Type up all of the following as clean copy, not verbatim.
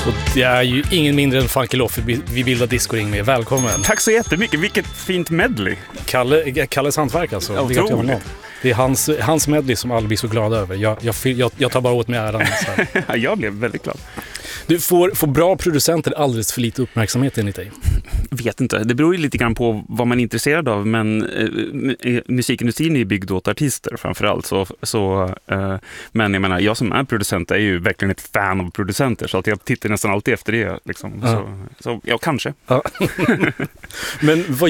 Och det är ju ingen mindre än Funky Loffe vi bildar Discoring med. Välkommen. Tack så jättemycket, vilket fint medley. Kalles hantverk alltså. Otroligt. Det är hans medley som alla blir så glada över. Jag tar bara åt mig äran. Ja, jag blev väldigt glad. Du får bra producenter alldeles för lite uppmärksamhet enligt dig? Vet inte, det beror ju lite grann på vad man är intresserad av, men musikindustrin är ju byggd åt artister framförallt. Men jag menar, jag som är producent är ju verkligen ett fan av producenter, så att jag tittar nästan alltid efter det. Liksom. Ja. Så ja, kanske. Ja. Men vad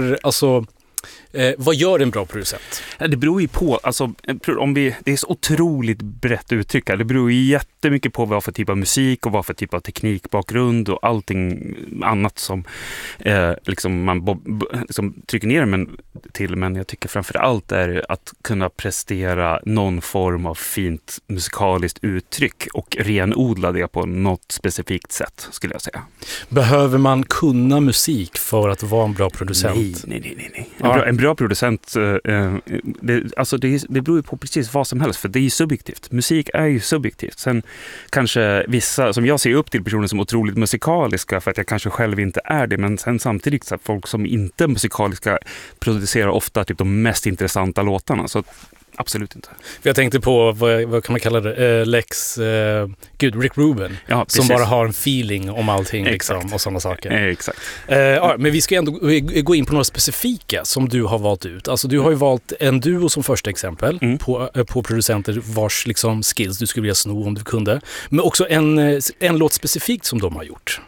gör en bra producent? Det beror ju på, alltså, det är så otroligt brett uttryck. Det beror ju jättemycket på vad för typ av musik och vad för typ av teknikbakgrund och allting annat som liksom man liksom trycker ner men jag tycker framförallt är att kunna prestera någon form av fint musikaliskt uttryck och renodla det på något specifikt sätt, skulle jag säga. Behöver man kunna musik för att vara en bra producent? Nej. En bra producent, det beror ju på precis vad som helst, för det är ju subjektivt. Musik är ju subjektivt. Sen kanske vissa, som jag ser upp till personer som otroligt musikaliska, för att jag kanske själv inte är det, men sen samtidigt så att folk som inte är musikaliska producerar ofta typ de mest intressanta låtarna, så absolut inte. Jag tänkte på, vad kan man kalla det? Rick Rubin. Ja, som bara har en feeling om allting liksom, och sådana saker. Exakt. Men vi ska ändå gå in på några specifika som du har valt ut. Alltså du har ju valt en duo som första exempel på producenter vars liksom, skills du skulle vilja sno om du kunde. Men också en låt specifikt som de har gjort.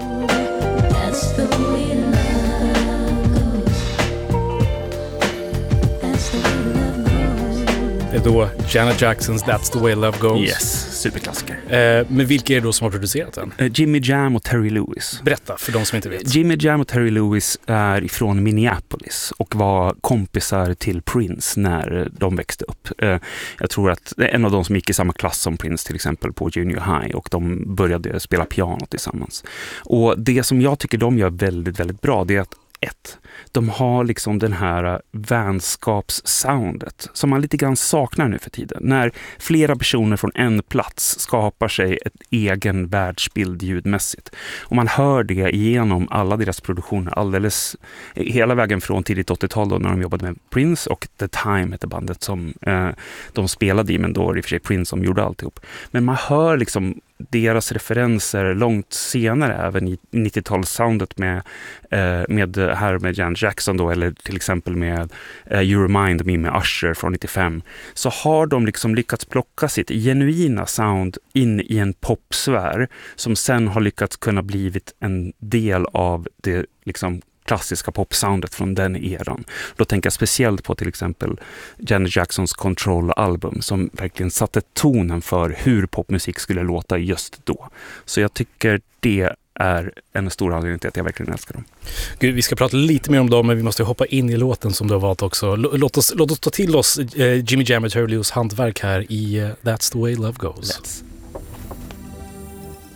Det är då Janet Jacksons That's the way love goes. Yes, superklassiker. Men vilka är det då som har producerat den? Jimmy Jam och Terry Lewis. Berätta för de som inte vet. Jimmy Jam och Terry Lewis är ifrån Minneapolis och var kompisar till Prince när de växte upp. Jag tror att det är en av de som gick i samma klass som Prince till exempel på Junior High, och de började spela piano tillsammans. Och det som jag tycker de gör väldigt, väldigt bra, det är att de har liksom den här vänskapssoundet som man lite grann saknar nu för tiden. När flera personer från en plats skapar sig ett egen världsbild ljudmässigt. Och man hör det igenom alla deras produktioner alldeles hela vägen från tidigt 80-tal då, när de jobbade med Prince, och The Time heter bandet som de spelade i, men då var det i och för sig Prince som gjorde alltihop. Men man hör liksom deras referenser långt senare, även i 90-talssoundet med Janet Jackson då, eller till exempel med You Remind Me med Usher från 95, så har de liksom lyckats plocka sitt genuina sound in i en popsfär som sen har lyckats kunna blivit en del av det liksom klassiska popsoundet från den eran. Då tänker jag speciellt på till exempel Janet Jacksons Control-album som verkligen satte tonen för hur popmusik skulle låta just då. Så jag tycker det är en stor anledning till att jag verkligen älskar dem. Gud, vi ska prata lite mer om dem, men vi måste hoppa in i låten som du har valt också. Låt oss ta till oss Jimmy Jam och Terry Lewis hantverk här i That's the way love goes. Let's.